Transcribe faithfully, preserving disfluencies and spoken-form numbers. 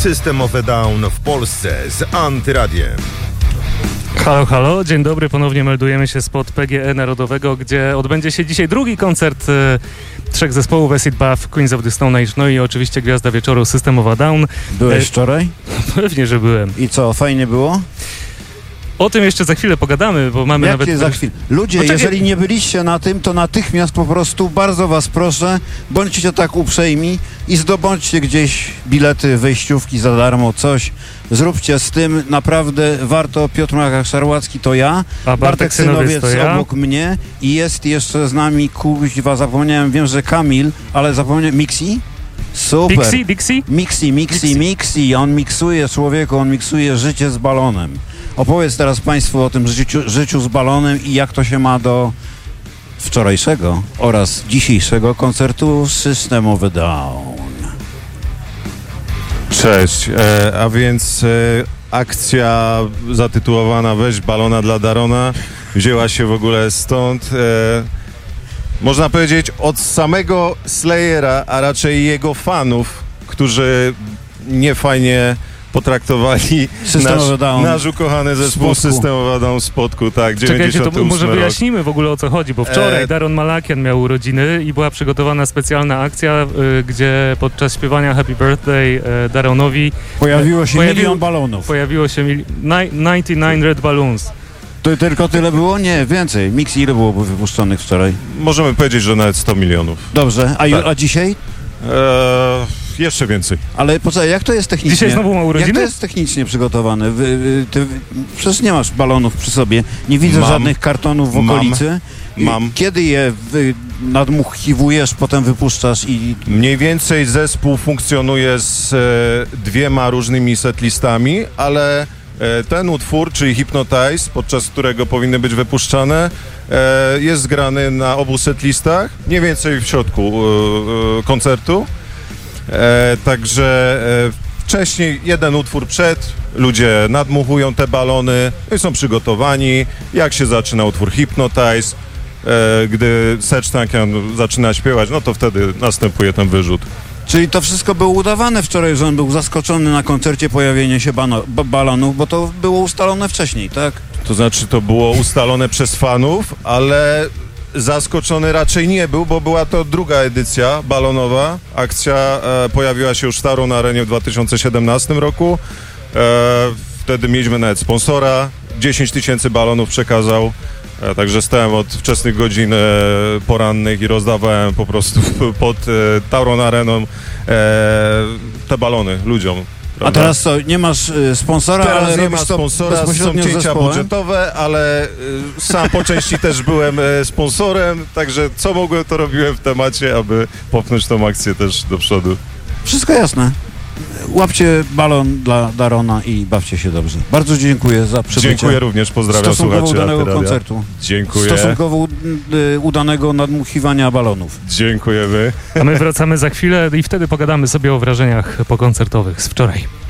System of a Down w Polsce z Antyradiem. Halo, halo, dzień dobry, ponownie meldujemy się spod P G E Narodowego, gdzie odbędzie się dzisiaj drugi koncert e, trzech zespołów, Acid Bath, Queens of the Stone Age, no i oczywiście gwiazda wieczoru System of a Down. Byłeś e, wczoraj? Pewnie, że byłem. I co, fajnie było? O tym jeszcze za chwilę pogadamy, bo mamy Jakie nawet... za chwilę? Ludzie, Poczekaj. Jeżeli nie byliście na tym, to natychmiast po prostu bardzo was proszę, bądźcie tak uprzejmi i zdobądźcie gdzieś bilety, wejściówki za darmo, coś. Zróbcie z tym, naprawdę warto. Piotr Machak-Szarłacki to ja, A Bartek Synowiec to ja. obok mnie i jest jeszcze z nami, kuźwa, zapomniałem, wiem, że Kamil, ale zapomniałem, Mixi? Super. Dixie, Dixie? Mixi, Mixi, Mixi, on miksuje, człowieku, on miksuje życie z balonem. Opowiedz teraz Państwu o tym życiu, życiu z balonem i jak to się ma do wczorajszego oraz dzisiejszego koncertu System of a Down. Cześć, e, a więc e, akcja zatytułowana Weź balona dla Darona wzięła się w ogóle stąd, e, można powiedzieć od samego Slayera, a raczej jego fanów, którzy niefajnie potraktowali nasz, nasz ukochany zespół System of a Down w Spodku, tak, Czekajcie, to może rok. wyjaśnimy w ogóle o co chodzi, bo wczoraj e... Daron Malakian miał urodziny i była przygotowana specjalna akcja, y, gdzie podczas śpiewania Happy Birthday y, Daronowi pojawiło się pojawił, milion balonów. Pojawiło się mil... dziewięćdziesiąt dziewięć Red Balloons. To tylko tyle było? Nie, więcej. Mix ile było wypuszczonych wczoraj? Możemy powiedzieć, że nawet sto milionów. Dobrze, a, tak. a dzisiaj? Eee, jeszcze więcej. Ale poczekaj, jak to jest technicznie? Dzisiaj znowu ma urodziny? Jak to jest technicznie przygotowane? Wy, wy, ty, przecież nie masz balonów przy sobie. Nie widzę mam, żadnych kartonów w okolicy. Mam. mam. Kiedy je wy, nadmuchiwujesz, potem wypuszczasz i... Mniej więcej zespół funkcjonuje z e, dwiema różnymi setlistami, ale e, ten utwór, czyli Hypnotize, podczas którego powinny być wypuszczane, e, jest grany na obu setlistach, mniej więcej w środku e, e, koncertu. E, także e, wcześniej jeden utwór przed, ludzie nadmuchują te balony i są przygotowani, jak się zaczyna utwór Hypnotize, e, gdy Serge Tankian zaczyna śpiewać, no to wtedy następuje ten wyrzut. Czyli to wszystko było udawane wczoraj, że on był zaskoczony na koncercie pojawienie się bano, b- balonów, bo to było ustalone wcześniej, tak? To znaczy to było ustalone przez fanów, ale zaskoczony raczej nie był, bo była to druga edycja balonowa. Akcja e, pojawiła się już w Taron Arenie w dwa tysiące siedemnastym roku. E, wtedy mieliśmy nawet sponsora. dziesięć tysięcy balonów przekazał. E, także stałem od wczesnych godzin e, porannych i rozdawałem po prostu pod e, Taron Areną e, te balony ludziom. A teraz co, nie masz y, sponsora, Teraz ale nie ma sponsora, są cięcia budżetowe, ale y, sam po części też byłem y, sponsorem, także co mogłem, to robiłem w temacie, aby popchnąć tą akcję też do przodu. Wszystko jasne. Łapcie balon dla Darona i bawcie się dobrze. Bardzo dziękuję za przybycie. Dziękuję również, pozdrawiam stosunkowo słuchaczy udanego Antyradia. koncertu. Dziękuję. Stosunkowo y, udanego nadmuchiwania balonów. Dziękujemy. A my wracamy za chwilę i wtedy pogadamy sobie o wrażeniach pokoncertowych z wczoraj.